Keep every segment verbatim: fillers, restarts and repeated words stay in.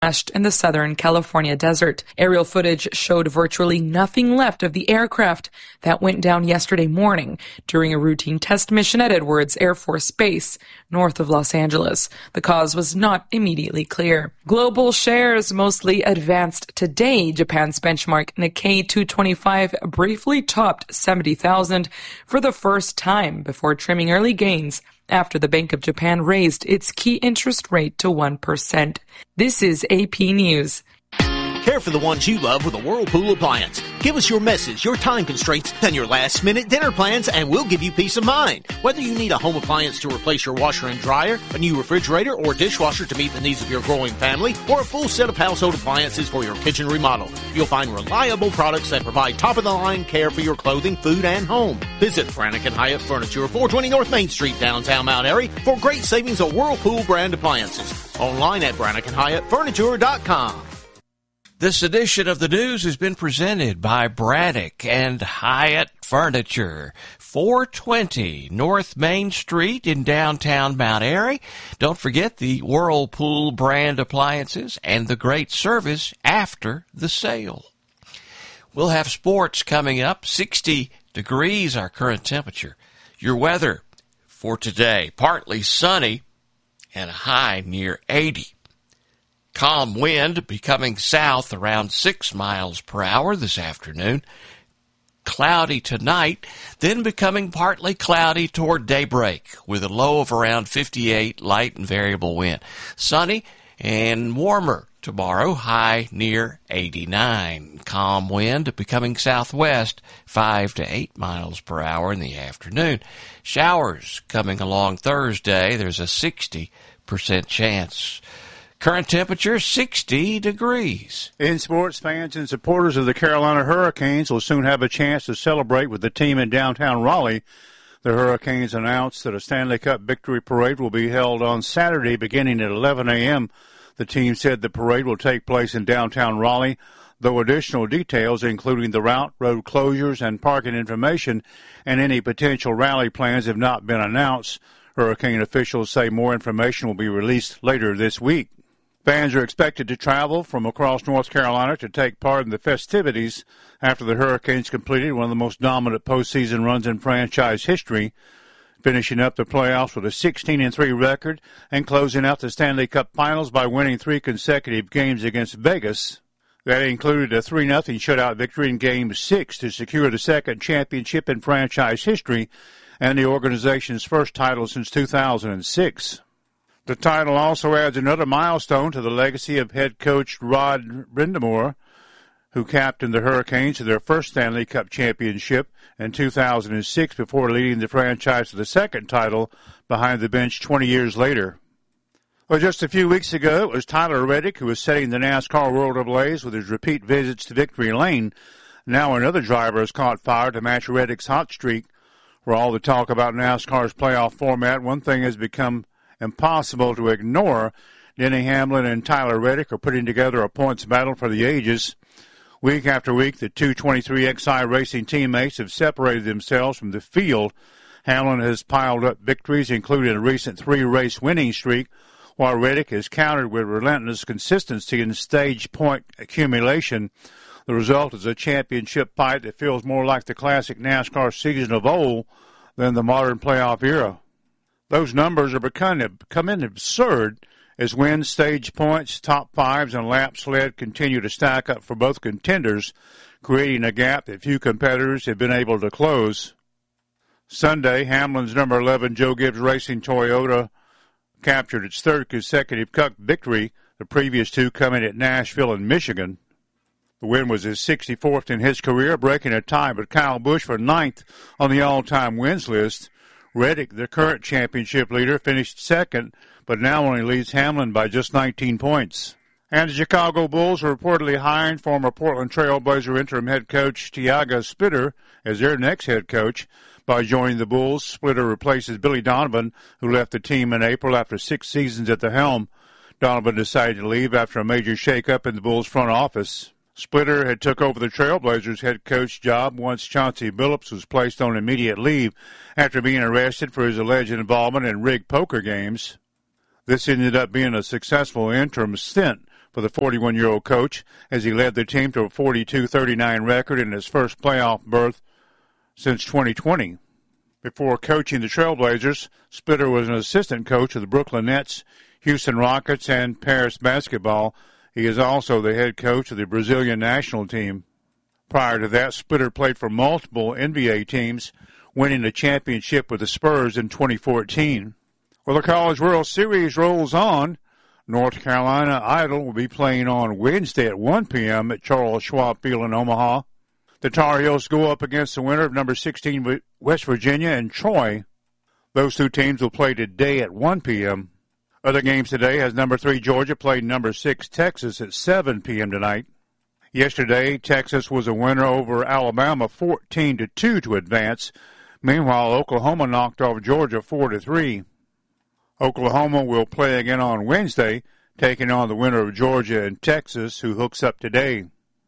crashed in the southern California desert. Aerial footage showed virtually nothing left of the aircraft that went down yesterday morning during a routine test mission at Edwards Air Force Base, north of Los Angeles. The cause was not immediately clear. Global shares mostly advanced today. Japan's benchmark Nikkei two twenty-five briefly topped seventy thousand for the first time before trimming early gains after the Bank of Japan raised its key interest rate to one percent. This is A P News. Care for the ones you love with a Whirlpool appliance. Give us your messes, your time constraints, and your last-minute dinner plans, and we'll give you peace of mind. Whether you need a home appliance to replace your washer and dryer, a new refrigerator or dishwasher to meet the needs of your growing family, or a full set of household appliances for your kitchen remodel, you'll find reliable products that provide top-of-the-line care for your clothing, food, and home. Visit Brannigan Hyatt Furniture, four twenty North Main Street, downtown Mount Airy, for great savings on Whirlpool brand appliances. Online at Brannigan Hyatt Furniture dot com. This edition of the news has been presented by Braddock and Hyatt Furniture, four twenty North Main Street in downtown Mount Airy. Don't forget the Whirlpool brand appliances and the great service after the sale. We'll have sports coming up. sixty degrees our current temperature. Your weather for today, partly sunny and a high near eighty. Calm wind becoming south around six miles per hour this afternoon. Cloudy tonight, then becoming partly cloudy toward daybreak with a low of around fifty-eight, light and variable wind. Sunny and warmer tomorrow, high near eighty-nine. Calm wind becoming southwest, five to eight miles per hour in the afternoon. Showers coming along Thursday. There's a sixty percent chance. Current temperature, sixty degrees. In sports, fans and supporters of the Carolina Hurricanes will soon have a chance to celebrate with the team in downtown Raleigh. The Hurricanes announced that a Stanley Cup victory parade will be held on Saturday beginning at eleven a.m. The team said the parade will take place in downtown Raleigh, though additional details, including the route, road closures, and parking information, and any potential rally plans have not been announced. Hurricane officials say more information will be released later this week. Fans are expected to travel from across North Carolina to take part in the festivities after the Hurricanes completed one of the most dominant postseason runs in franchise history, finishing up the playoffs with a sixteen and three record and closing out the Stanley Cup Finals by winning three consecutive games against Vegas. That included a three nothing shutout victory in Game six to secure the second championship in franchise history and the organization's first title since two thousand six. The title also adds another milestone to the legacy of head coach Rod Brind'Amour, who captained the Hurricanes to their first Stanley Cup championship in two thousand six before leading the franchise to the second title behind the bench twenty years later. Well, just a few weeks ago, it was Tyler Reddick who was setting the NASCAR world ablaze with his repeat visits to victory lane. Now another driver has caught fire to match Reddick's hot streak. For all the talk about NASCAR's playoff format, one thing has become impossible to ignore. Denny Hamlin and Tyler Reddick are putting together a points battle for the ages. Week after week, the two twenty-three X I Racing teammates have separated themselves from the field. Hamlin has piled up victories, including a recent three-race winning streak, while Reddick has countered with relentless consistency in stage point accumulation. The result is a championship fight that feels more like the classic NASCAR season of old than the modern playoff era. Those numbers are becoming, becoming absurd as wins, stage points, top fives, and laps led continue to stack up for both contenders, creating a gap that few competitors have been able to close. Sunday, Hamlin's number eleven Joe Gibbs Racing Toyota captured its third consecutive Cup victory, the previous two coming at Nashville and Michigan. The win was his sixty-fourth in his career, breaking a tie with Kyle Busch for ninth on the all-time wins list. Reddick, the current championship leader, finished second, but now only leads Hamlin by just nineteen points. And the Chicago Bulls are reportedly hiring former Portland Trail Blazer interim head coach Tiago Splitter as their next head coach. By joining the Bulls, Splitter replaces Billy Donovan, who left the team in April after six seasons at the helm. Donovan decided to leave after a major shakeup in the Bulls' front office. Splitter had took over the Trailblazers head coach job once Chauncey Billups was placed on immediate leave after being arrested for his alleged involvement in rigged poker games. This ended up being a successful interim stint for the forty-one-year-old coach as he led the team to a forty-two thirty-nine record in his first playoff berth since twenty twenty. Before coaching the Trailblazers, Splitter was an assistant coach of the Brooklyn Nets, Houston Rockets, and Paris basketball. He is also the head coach of the Brazilian national team. Prior to that, Splitter played for multiple N B A teams, winning a championship with the Spurs in twenty fourteen. Well, the College World Series rolls on. North Carolina Idol will be playing on Wednesday at one p.m. at Charles Schwab Field in Omaha. The Tar Heels go up against the winner of number sixteen West Virginia and Troy. Those two teams will play today at one p.m. Other games today has number three Georgia played number six Texas at seven p.m. tonight. Yesterday, Texas was a winner over Alabama fourteen to two to advance. Meanwhile, Oklahoma knocked off Georgia four to three. Oklahoma will play again on Wednesday, taking on the winner of Georgia and Texas, who hooks up today.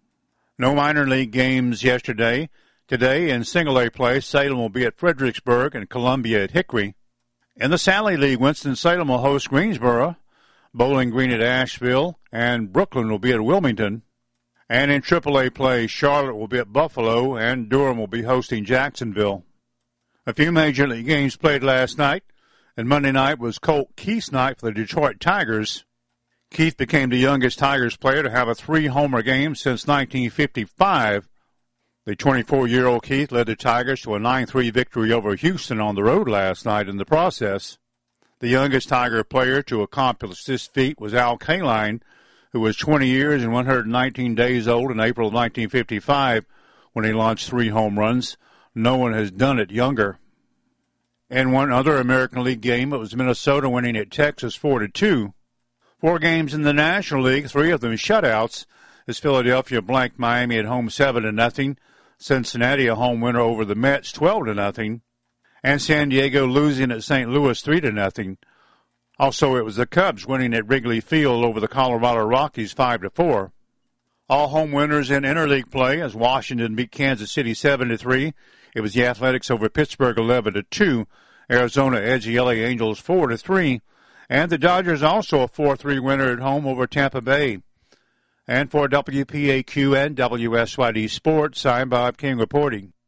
No minor league games yesterday. Today in single-A play, Salem will be at Fredericksburg and Columbia at Hickory. In the Sally League, Winston-Salem will host Greensboro, Bowling Green at Asheville, and Brooklyn will be at Wilmington. And in triple A play, Charlotte will be at Buffalo, and Durham will be hosting Jacksonville. A few major league games played last night, and Monday night was Colt Keith's night for the Detroit Tigers. Keith became the youngest Tigers player to have a three-homer game since nineteen fifty-five. The twenty-four-year-old Keith led the Tigers to a nine three victory over Houston on the road last night in the process. The youngest Tiger player to accomplish this feat was Al Kaline, who was twenty years and one hundred nineteen days old in April of nineteen fifty-five when he launched three home runs. No one has done it younger. In one other American League game, it was Minnesota winning at Texas four to two. Four games in the National League, three of them shutouts, as Philadelphia blanked Miami at home seven to nothing, Cincinnati a home winner over the Mets twelve to nothing, and San Diego losing at Saint Louis three to nothing. Also, it was the Cubs winning at Wrigley Field over the Colorado Rockies five to four. All home winners in interleague play as Washington beat Kansas City seven to three. It was the Athletics over Pittsburgh eleven to two. Arizona edged the L A Angels four to three. And the Dodgers also a four three winner at home over Tampa Bay. And for W P A Q and W S Y D Sports, I'm Bob King reporting.